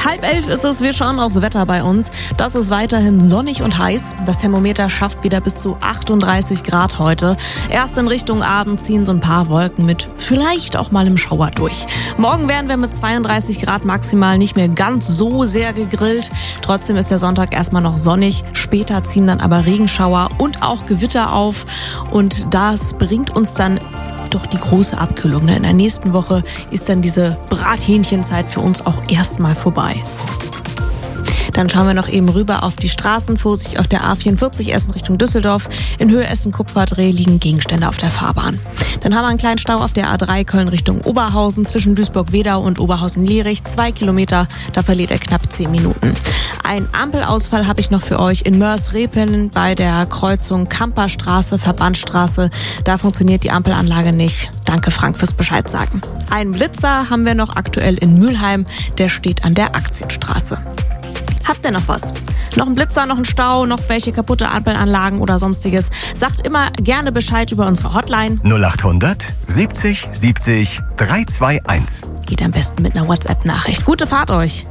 10:30 ist es, wir schauen aufs Wetter bei uns. Das ist weiterhin sonnig und heiß. Das Thermometer schafft wieder bis zu 38 Grad heute. Erst in Richtung Abend ziehen so ein paar Wolken mit vielleicht auch mal im Schauer durch. Morgen werden wir mit 32 Grad maximal nicht mehr ganz so sehr gegrillt. Trotzdem ist der Sonntag erstmal noch sonnig. Später ziehen dann aber Regenschauer und auch Gewitter auf. Und das bringt uns dann doch die große Abkühlung. In der nächsten Woche ist dann diese Brathähnchenzeit für uns auch erstmal vorbei. Dann schauen wir noch eben rüber auf die Straßen. Vorsicht auf der A44 Essen Richtung Düsseldorf. In Höhe Essen-Kupferdreh liegen Gegenstände auf der Fahrbahn. Dann haben wir einen kleinen Stau auf der A3 Köln Richtung Oberhausen zwischen Duisburg-Wedau und Oberhausen-Lierich. 2 Kilometer, da verliert er knapp 10 Minuten. Ein Ampelausfall habe ich noch für euch in Mörs-Repeln bei der Kreuzung Kamperstraße, Verbandstraße. Da funktioniert die Ampelanlage nicht. Danke Frank fürs Bescheid sagen. Einen Blitzer haben wir noch aktuell in Mülheim. Der steht an der Aktienstraße. Habt ihr noch was? Noch ein Blitzer, noch ein Stau, noch welche kaputte Ampelanlagen oder sonstiges? Sagt immer gerne Bescheid über unsere Hotline. 0800 70 70 321. Geht am besten mit einer WhatsApp-Nachricht. Gute Fahrt euch!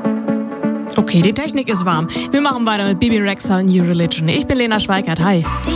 Okay, die Technik ist warm. Wir machen weiter mit Bibi Rexha, New Religion. Ich bin Lena Schweikert. Hi.